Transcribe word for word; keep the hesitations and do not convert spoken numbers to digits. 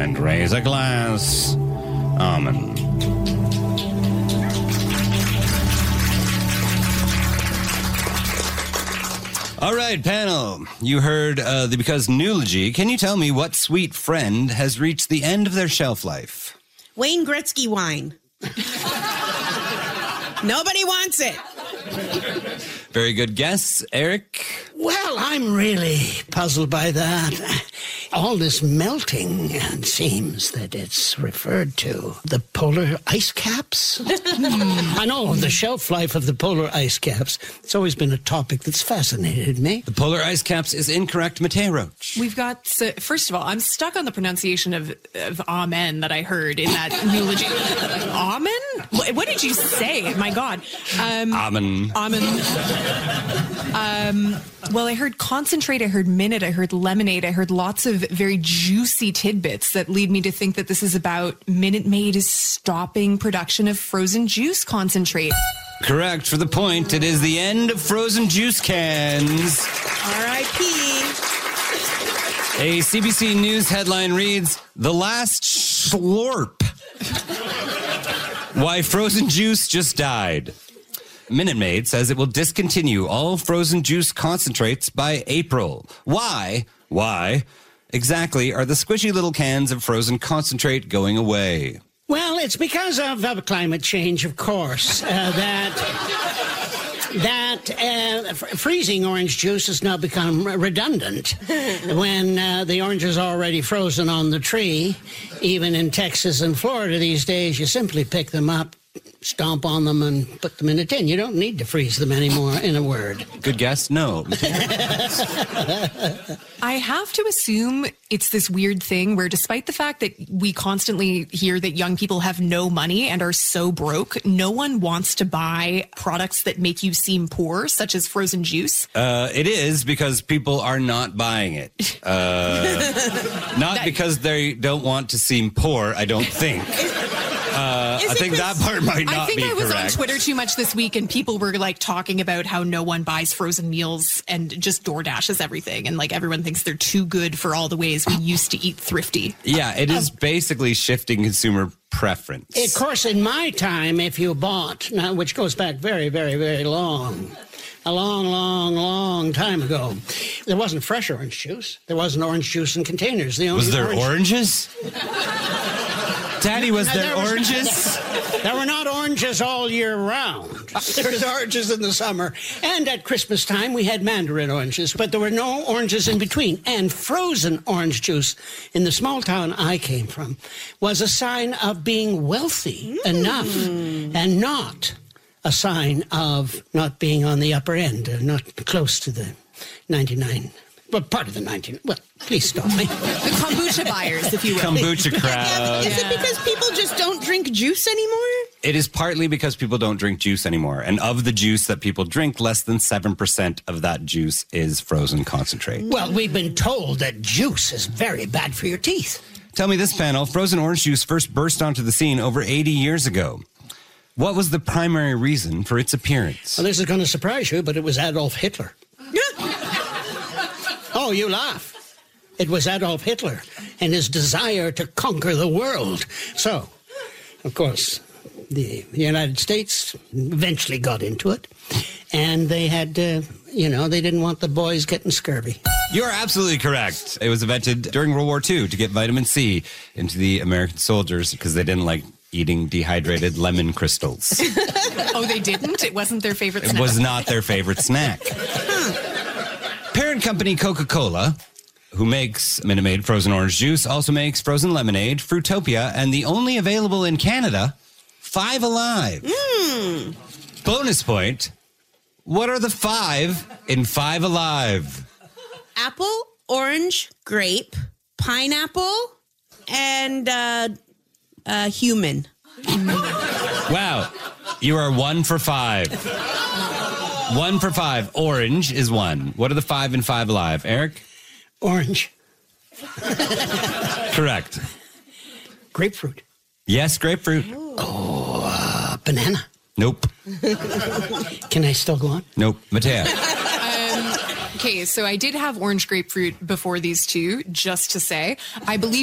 and raise a glass. Amen. All right, panel. You heard uh, the Because Newlogy. Can you tell me what sweet friend has reached the end of their shelf life? Wayne Gretzky wine. Nobody wants it. Very good guess. Eric? Well, I'm really puzzled by that. All this melting, it seems that it's referred to. The polar ice caps? I know, the shelf life of the polar ice caps. It's always been a topic that's fascinated me. The polar ice caps is incorrect, Mateo Roach. We've got, so, first of all, I'm stuck on the pronunciation of, of amen that I heard in that eulogy. Amen? What, what did you say? My God. Um, Amen. Amen. Um, well, I heard concentrate, I heard minute, I heard lemonade, I heard lots of very juicy tidbits that lead me to think that this is about Minute Maid is stopping production of frozen juice concentrate. Correct. For the point, it is the end of frozen juice cans. R I P A C B C News headline reads, "The last slurp. Why frozen juice just died." Minute Maid says it will discontinue all frozen juice concentrates by April. Why? Why exactly are the squishy little cans of frozen concentrate going away? Well, it's because of, of climate change, of course, uh, that that uh, f- freezing orange juice has now become redundant. When uh, the orange is already frozen on the tree, even in Texas and Florida these days, you simply pick them up, stomp on them, and put them in a tin. You don't need to freeze them anymore, in a word. Good guess. No. I have to assume it's this weird thing where, despite the fact that we constantly hear that young people have no money and are so broke, no one wants to buy products that make you seem poor, such as frozen juice. Uh, it is because people are not buying it. Uh, not That- because they don't want to seem poor, I don't think. Uh, I think that part might not I think be I was correct. on Twitter too much this week, and people were like talking about how no one buys frozen meals and just DoorDashes everything, and like everyone thinks they're too good for all the ways we used to eat thrifty. Yeah, it is basically shifting consumer preference. Of course, in my time, if you bought, now, which goes back very, very, very long, a long, long, long time ago, there wasn't fresh orange juice. There wasn't orange juice in containers. The only Was there orange- oranges? Daddy, was No, there, there was- oranges? There were not oranges all year round. There was oranges in the summer. And at Christmas time, we had mandarin oranges, but there were no oranges in between. And frozen orange juice in the small town I came from was a sign of being wealthy mm. enough, and not a sign of not being on the upper end, uh, not close to the ninety-nine. Well, part of the nineteen. Well, please stop me. The kombucha buyers, if you will. Kombucha crowd. Is it because people just don't drink juice anymore? It is partly because people don't drink juice anymore. And of the juice that people drink, less than seven percent of that juice is frozen concentrate. Well, we've been told that juice is very bad for your teeth. Tell me this, panel. Frozen orange juice first burst onto the scene over eighty years ago. What was the primary reason for its appearance? Well, this is going to surprise you, but it was Adolf Hitler. Oh, you laugh. It was Adolf Hitler and his desire to conquer the world. So, of course, the United States eventually got into it, and they had, uh, you know, they didn't want the boys getting scurvy. You're absolutely correct. It was invented during World War Two to get vitamin C into the American soldiers because they didn't like eating dehydrated lemon crystals. Oh, they didn't? It wasn't their favorite It snack? was not their favorite snack. Parent company Coca-Cola, who makes Minute Maid frozen orange juice, also makes frozen lemonade, Fruitopia, and the only available in Canada, Five Alive. Mm. Bonus point, what are the five in Five Alive? Apple, orange, grape, pineapple, and uh, uh, human. Wow, you are one for five. One for five. Orange is one. What are the five in Five Alive? Eric? Orange. Correct. Grapefruit. Yes, grapefruit. Oh, uh, banana. Nope. Can I still go on? Nope. Mateo. Okay, so I did have orange grapefruit before these two, just to say. I believe